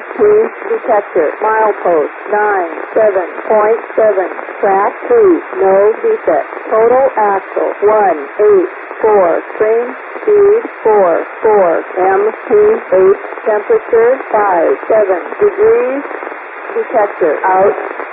MT detector. Milepost 97.7. Track 2. No defect. Total axle 184. Train speed 44. MT8. Temperature 57 degrees. Detector out.